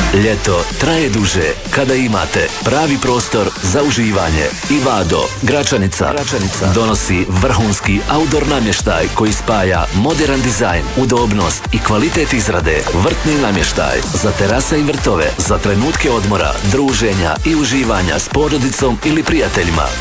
Ljeto traje duže kada imate pravi prostor za uživanje. Ivado, Gračanica donosi vrhunski outdoor namještaj koji spaja modern dizajn, udobnost i kvalitet izrade. Vrtni namještaj za terase i vrtove, za trenutke odmora, druženja i uživanja s porodicom ili prijateljima.